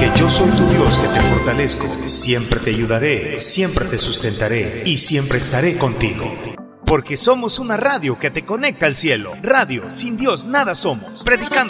porque yo soy tu Dios que te fortalezco, siempre te ayudaré, siempre te sustentaré y siempre estaré contigo. Porque somos una radio que te conecta al cielo. Radio, sin Dios nada somos. Predicando